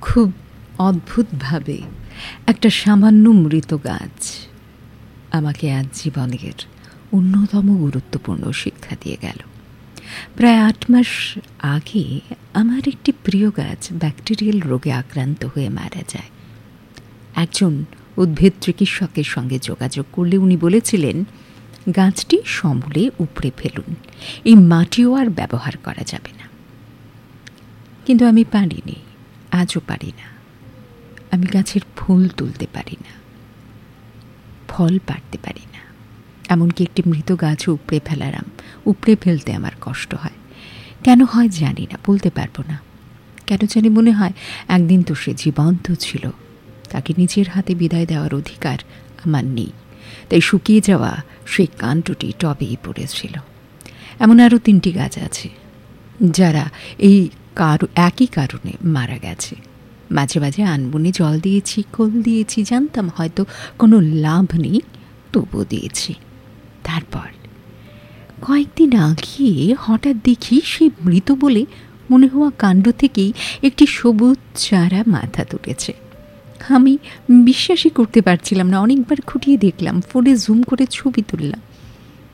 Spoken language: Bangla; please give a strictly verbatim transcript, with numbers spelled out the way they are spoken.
খুব অদ্ভুতভাবে একটা সামান্য মৃত গাছ আমাকে আজ জীবনের অন্যতম গুরুত্বপূর্ণ শিক্ষা দিয়ে গেল। প্রায় আট মাস আগে আমার একটি প্রিয় গাছ ব্যাকটেরিয়াল রোগে আক্রান্ত হয়ে মারা যায়। একজন উদ্ভিদ চিকিৎসকের সঙ্গে যোগাযোগ করলে উনি বলেছিলেন, গাছটি সমূলে উপড়ে ফেলুন, এই মাটিও আর ব্যবহার করা যাবে না। কিন্তু আমি পারিনি, আজও পারি না। আমি গাছের ফুল তুলতে পারি না, ফল পাড়তে পারি না, এমনকি একটি মৃত গাছও উপড়ে ফেলারাম উপড়ে ফেলতে আমার কষ্ট হয়। কেন হয় জানি না, বলতে পারবো না। কেন জানি মনে হয় একদিন তো সে জীবন্ত ছিল, তাকে নিজের হাতে বিদায় দেওয়ার অধিকার আমার নেই। তাই শুকিয়ে যাওয়া সেই কাণ্ডটি টবেই পড়েছিল। এমন আরও তিনটি গাছ আছে যারা এই কারো একই কারণে মারা গেছে। মাঝে মাঝে আনবনে জল দিয়েছি, খোল দিয়েছি, জানতাম হয়তো কোনো লাভ নেই, তবুও দিয়েছি। তারপর কয়েকদিন আগে হঠাৎ দেখি সেই মৃত বলে মনে হওয়া কাণ্ড থেকেই একটি সবুজ চারা মাথা তুলেছে। আমি বিশ্বাসই করতে পারছিলাম না। অনেকবার খুঁটিয়ে দেখলাম, ফোনে জুম করে ছবি তুললাম।